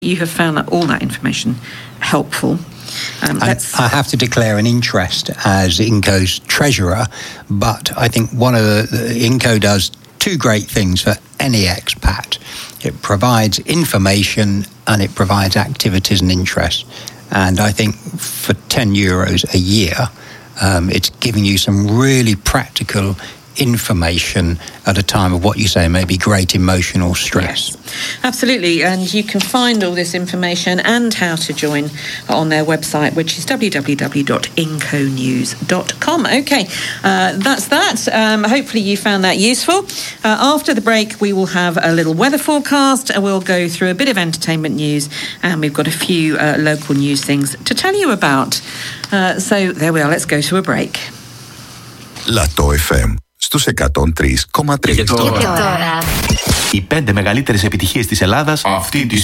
You have found all that information helpful. I have to declare an interest as INCO's treasurer, but I think one of INCO does two great things for any expat. It provides information and it provides activities and interests. And I think for €10 a year, it's giving you some really practical information at a time of what you say may be great emotional stress. Yes, absolutely. And you can find all this information and how to join on their website, which is www.inconews.com. Okay, that's that. Hopefully you found that useful. After the break, we will have a little weather forecast. We'll go through a bit of entertainment news, and we've got a few local news things to tell you about. So there we are. Let's go to a break. Λατό FM στους 103,3. Και τώρα οι 5 μεγαλύτερες επιτυχίες της Ελλάδας αυτή τη